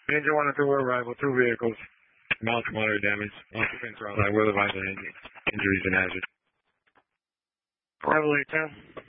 Danger 1 and 2 arrival, 2 vehicles. Mild to moderate damage. Occupants are outside. Will advise on injuries and hazards. Arrival 810.